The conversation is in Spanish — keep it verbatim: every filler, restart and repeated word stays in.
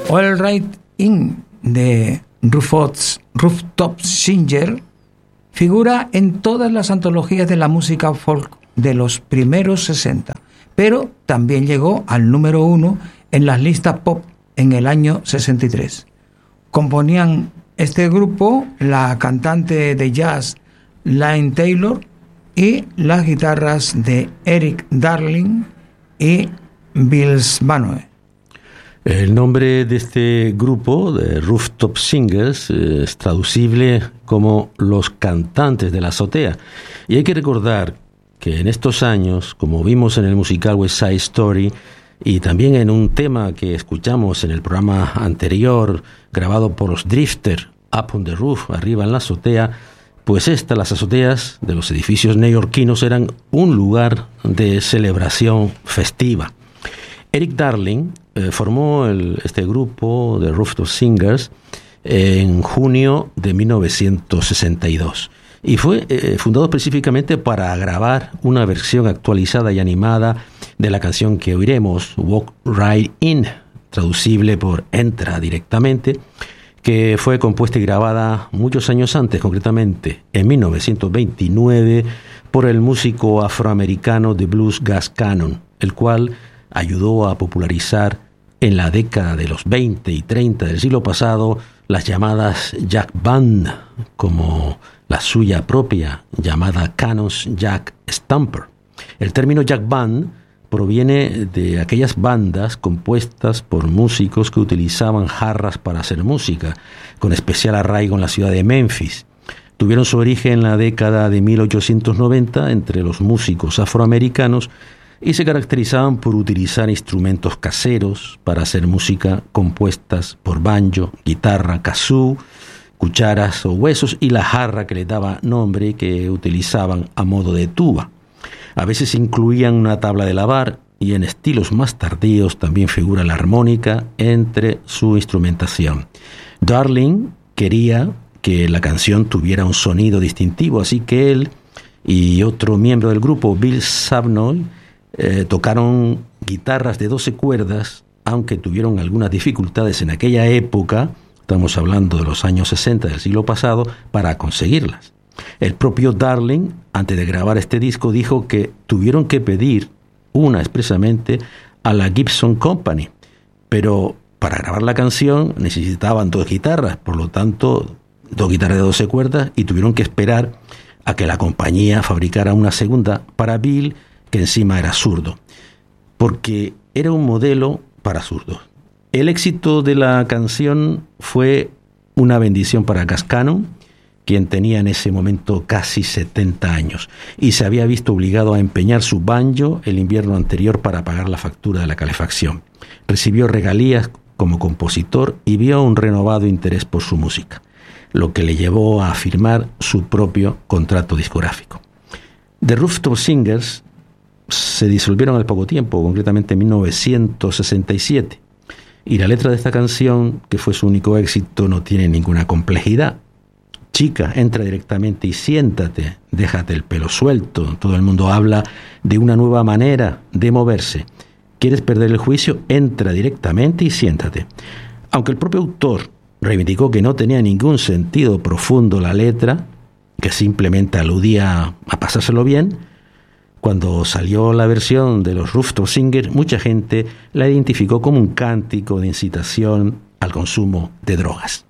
All Right In de Rooftop Singer figura en todas las antologías de la música folk de los primeros sesenta, pero también llegó al número uno en las listas pop en el año sesenta y tres. Componían este grupo la cantante de jazz Lynne Taylor y las guitarras de Eric Darling y Bill Svanoe. El nombre de este grupo, de Rooftop Singers, es traducible como los cantantes de la azotea. Y hay que recordar que en estos años, como vimos en el musical West Side Story, y también en un tema que escuchamos en el programa anterior, grabado por los Drifters, Up on the Roof, arriba en la azotea, pues estas, las azoteas de los edificios neoyorquinos, eran un lugar de celebración festiva. Eric Darling eh, formó el, este grupo de Rooftop Singers eh, en junio de mil novecientos sesenta y dos y fue eh, fundado específicamente para grabar una versión actualizada y animada de la canción que oiremos, Walk Right In, traducible por Entra directamente, que fue compuesta y grabada muchos años antes, concretamente en mil novecientos veintinueve, por el músico afroamericano de blues Gus Cannon, el cual ayudó a popularizar en la década de los veinte y treinta del siglo pasado las llamadas Jack Band, como la suya propia, llamada Cannon's Jack Stamper. El término Jack Band proviene de aquellas bandas compuestas por músicos que utilizaban jarras para hacer música, con especial arraigo en la ciudad de Memphis. Tuvieron su origen en la década de mil ochocientos noventa entre los músicos afroamericanos y se caracterizaban por utilizar instrumentos caseros para hacer música compuestas por banjo, guitarra, kazoo, cucharas o huesos y la jarra que le daba nombre, que utilizaban a modo de tuba. A veces incluían una tabla de lavar y en estilos más tardíos también figura la armónica entre su instrumentación. Darling quería que la canción tuviera un sonido distintivo, así que él y otro miembro del grupo, Bill Svanoe, eh, tocaron guitarras de doce cuerdas, aunque tuvieron algunas dificultades en aquella época, estamos hablando de los años sesenta del siglo pasado, para conseguirlas. El propio Darling, antes de grabar este disco, dijo que tuvieron que pedir una expresamente a la Gibson Company, pero para grabar la canción necesitaban dos guitarras, por lo tanto, dos guitarras de doce cuerdas, y tuvieron que esperar a que la compañía fabricara una segunda para Bill, que encima era zurdo, porque era un modelo para zurdos. El éxito de la canción fue una bendición para Gus Cannon, quien tenía en ese momento casi setenta años y se había visto obligado a empeñar su banjo el invierno anterior para pagar la factura de la calefacción. Recibió regalías como compositor y vio un renovado interés por su música, lo que le llevó a firmar su propio contrato discográfico. The Rooftop Singers se disolvieron al poco tiempo, concretamente en mil novecientos sesenta y siete, y la letra de esta canción, que fue su único éxito, no tiene ninguna complejidad. Chica, entra directamente y siéntate, déjate el pelo suelto. Todo el mundo habla de una nueva manera de moverse. ¿Quieres perder el juicio? Entra directamente y siéntate. Aunque el propio autor reivindicó que no tenía ningún sentido profundo la letra, que simplemente aludía a pasárselo bien, cuando salió la versión de los Rooftop Singers, mucha gente la identificó como un cántico de incitación al consumo de drogas.